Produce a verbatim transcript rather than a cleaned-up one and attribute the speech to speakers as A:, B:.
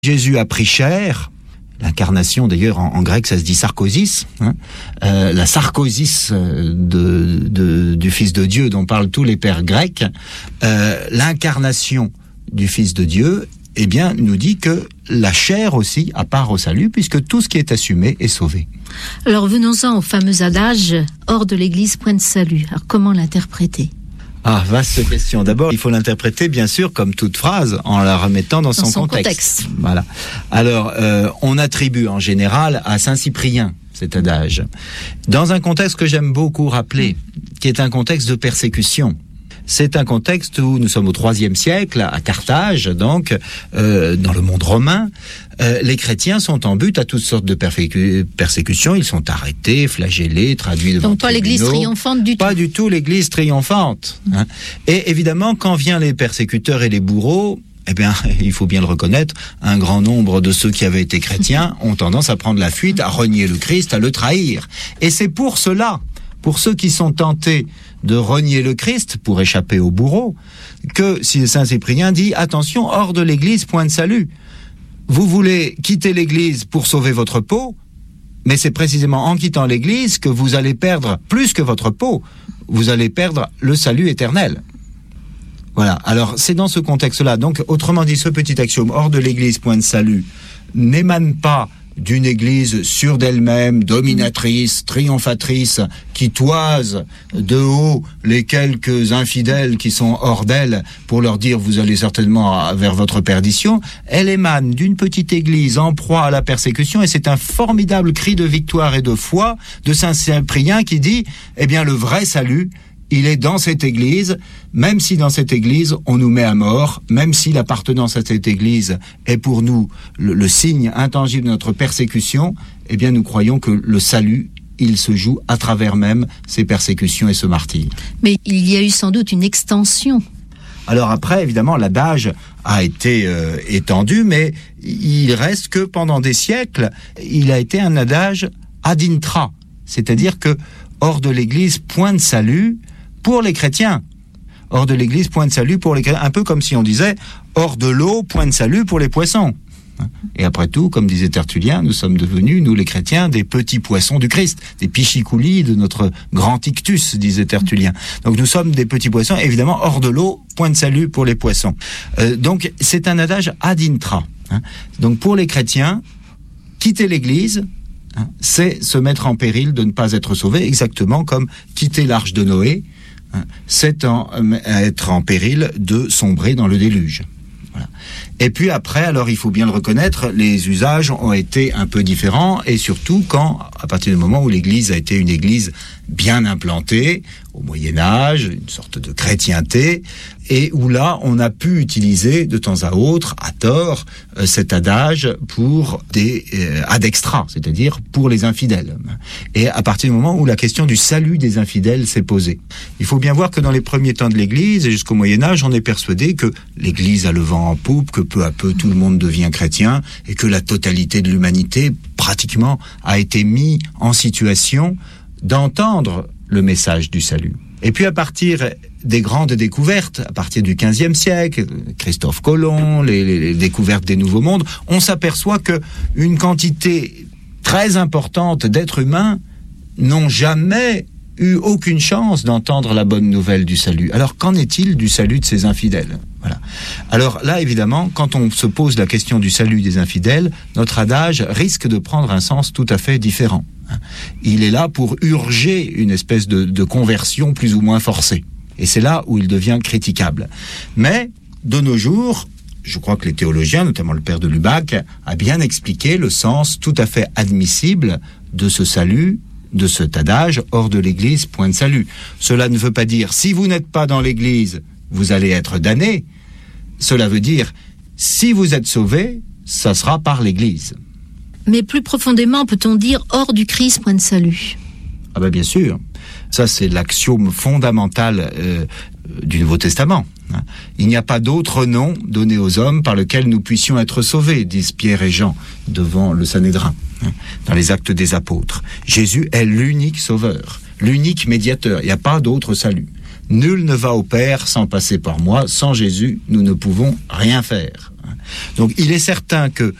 A: Jésus a pris chair. L'incarnation, d'ailleurs, en, en grec, ça se dit sarkosis, hein, euh, la sarkosis de, de, du Fils de Dieu dont parlent tous les pères grecs, euh, l'incarnation du Fils de Dieu, eh bien, nous dit que la chair aussi a part au salut, puisque tout ce qui est assumé est sauvé.
B: Alors, venons-en au fameux adage « hors de l'Église, point de salut ». Alors, comment l'interpréter ?
A: Ah, vaste question. D'abord, il faut l'interpréter, bien sûr, comme toute phrase, en la remettant dans, dans son, son contexte. contexte. Voilà. Alors, euh, on attribue en général à Saint Cyprien cet adage, dans un contexte que j'aime beaucoup rappeler, qui est un contexte de persécution. C'est un contexte où nous sommes au troisième siècle, à Carthage, donc, euh, dans le monde romain. Euh, les chrétiens sont en but à toutes sortes de persécu- persécutions. Ils sont arrêtés, flagellés, traduits devant
B: Donc pas
A: tribunaux.
B: l'église triomphante du tout.
A: Pas du tout l'église triomphante. Hein. Et évidemment, quand viennent les persécuteurs et les bourreaux, eh bien, il faut bien le reconnaître, un grand nombre de ceux qui avaient été chrétiens ont tendance à prendre la fuite, à renier le Christ, à le trahir. Et c'est pour cela, pour ceux qui sont tentés de renier le Christ pour échapper au bourreau, que si Saint Cyprien dit « Attention, hors de l'Église, point de salut ». Vous voulez quitter l'Église pour sauver votre peau, mais c'est précisément en quittant l'Église que vous allez perdre plus que votre peau. Vous allez perdre le salut éternel. Voilà, alors c'est dans ce contexte-là. Donc, autrement dit, ce petit axiome « hors de l'Église, point de salut » n'émane pas d'une église sûre d'elle-même, dominatrice, triomphatrice, qui toise de haut les quelques infidèles qui sont hors d'elle pour leur dire vous allez certainement vers votre perdition. Elle émane d'une petite église en proie à la persécution et c'est un formidable cri de victoire et de foi de Saint Cyprien qui dit eh bien le vrai salut, il est dans cette église, même si dans cette église, on nous met à mort, même si l'appartenance à cette église est pour nous le, le signe intangible de notre persécution, eh bien nous croyons que le salut, il se joue à travers même ces persécutions et ce martyre.
B: Mais il y a eu sans doute une extension.
A: Alors après, évidemment, l'adage a été euh, étendu, mais il reste que pendant des siècles, il a été un adage ad intra, c'est-à-dire que hors de l'église, point de salut, pour les chrétiens. Hors de l'église, point de salut pour les chrétiens. Un peu comme si on disait, hors de l'eau, point de salut pour les poissons. Et après tout, comme disait Tertullien, nous sommes devenus, nous les chrétiens, des petits poissons du Christ, des pichicoulis de notre grand ictus, disait Tertullien. Donc nous sommes des petits poissons, évidemment, hors de l'eau, point de salut pour les poissons. Euh, donc c'est un adage ad intra. Hein. Donc pour les chrétiens, quitter l'église, hein, c'est se mettre en péril de ne pas être sauvé, exactement comme quitter l'arche de Noé, c'est en, être en péril de sombrer dans le déluge. Voilà. Et puis après, alors il faut bien le reconnaître, les usages ont été un peu différents, et surtout quand, à partir du moment où l'Église a été une Église bien implantée, au Moyen-Âge, une sorte de chrétienté, et où là, on a pu utiliser de temps à autre, à tort, euh, cet adage pour des euh, ad extra, c'est-à-dire pour les infidèles. Et à partir du moment où la question du salut des infidèles s'est posée. Il faut bien voir que dans les premiers temps de l'Église, et jusqu'au Moyen-Âge, on est persuadé que l'Église a le vent en poupe, que peu à peu tout le monde devient chrétien, et que la totalité de l'humanité, pratiquement, a été mise en situation d'entendre le message du salut. Et puis à partir des grandes découvertes, à partir du quinzième siècle, Christophe Colomb, les, les, les découvertes des nouveaux mondes, on s'aperçoit que une quantité très importante d'êtres humains n'ont jamais eu aucune chance d'entendre la bonne nouvelle du salut. Alors qu'en est-il du salut de ces infidèles ? Voilà. Alors là, évidemment, quand on se pose la question du salut des infidèles, notre adage risque de prendre un sens tout à fait différent. Il est là pour urger une espèce de, de conversion plus ou moins forcée. Et c'est là où il devient critiquable. Mais, de nos jours, je crois que les théologiens, notamment le père de Lubac, a bien expliqué le sens tout à fait admissible de ce salut, de cet adage, hors de l'Église, point de salut. Cela ne veut pas dire, si vous n'êtes pas dans l'Église, vous allez être damné. Cela veut dire, si vous êtes sauvé, ça sera par l'Église.
B: Mais plus profondément, peut-on dire hors du Christ, point de salut ?
A: Ah ben bien sûr. Ça, c'est l'axiome fondamental euh, du Nouveau Testament. Hein. Il n'y a pas d'autre nom donné aux hommes par lequel nous puissions être sauvés, disent Pierre et Jean devant le Sanhédrin, hein, dans les Actes des Apôtres. Jésus est l'unique sauveur, l'unique médiateur. Il n'y a pas d'autre salut. Nul ne va au Père sans passer par moi. Sans Jésus, nous ne pouvons rien faire. Donc il est certain que